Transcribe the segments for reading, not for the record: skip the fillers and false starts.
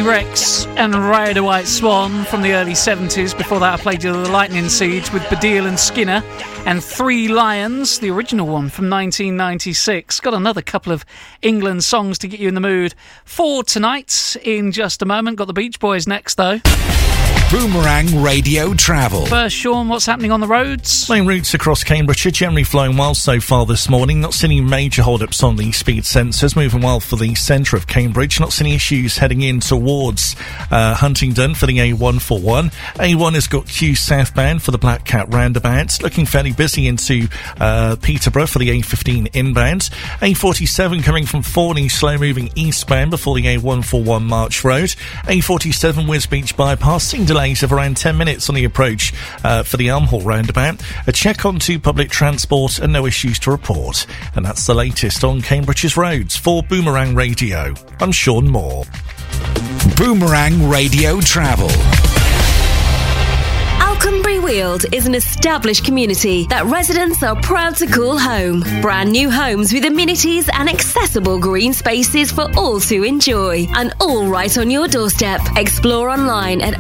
Rex and Ride a White Swan from the early 70s. Before that I played you The Lightning Seeds with Baddiel and Skinner and Three Lions, the original one from 1996. Got another couple of England songs to get you in the mood for tonight in just a moment. Got the Beach Boys next though. Boomerang Radio Travel. First, Sean, what's happening on the roads? Main routes across Cambridgeshire generally flowing well so far this morning. Not seeing any major hold-ups on the speed sensors. Moving well for the centre of Cambridge. Not seeing any issues heading in towards Huntingdon for the A141. A1 has got Kew southbound for the Black Cat roundabout. Looking fairly busy into Peterborough for the A15 inbound. A47 coming from Forney, slow-moving eastbound before the A141 March Road. A47 Wisbeach bypass, seeing delays of around 10 minutes on the approach for the Elmhall roundabout. A check onto public transport and no issues to report. And that's the latest on Cambridge's roads. For Boomerang Radio, I'm Sean Moore. Boomerang Radio Travel. Alconbury Weald is an established community that residents are proud to call home. Brand new homes with amenities and accessible green spaces for all to enjoy. And all right on your doorstep. Explore online at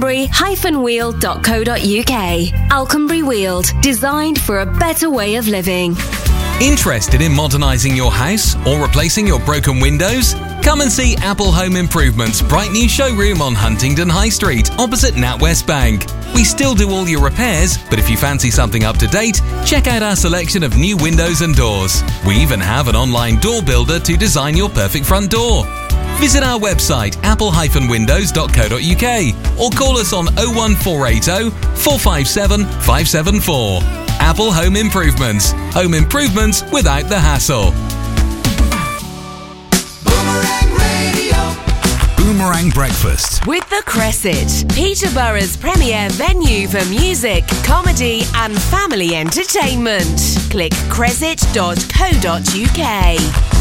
alconbury-weald.co.uk. Alconbury Weald, designed for a better way of living. Interested in modernising your house or replacing your broken windows? Come and see Apple Home Improvements' bright new showroom on Huntingdon High Street, opposite NatWest Bank. We still do all your repairs, but if you fancy something up to date, check out our selection of new windows and doors. We even have an online door builder to design your perfect front door. Visit our website apple-windows.co.uk or call us on 01480 457 574. Apple Home Improvements. Home improvements without the hassle. Boomerang Radio. Boomerang Breakfast. With The Cresset, Peterborough's premier venue for music, comedy and family entertainment. Click cresset.co.uk.